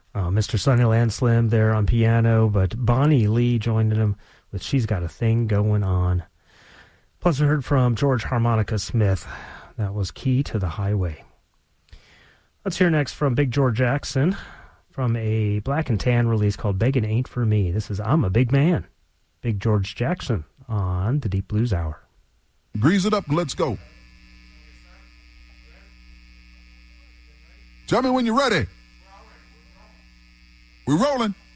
Mr. Sunnyland Slim there on piano, but Bonnie Lee joined him with She's Got a Thing Going On. Plus, we heard from George Harmonica Smith. That was Key to the Highway. Let's hear next from Big George Jackson from a Black and Tan release called Beggin' Ain't For Me. This is I'm a Big Man. Big George Jackson on the Deep Blues Hour. Grease it up and let's go. Tell me when you're ready. We're rolling.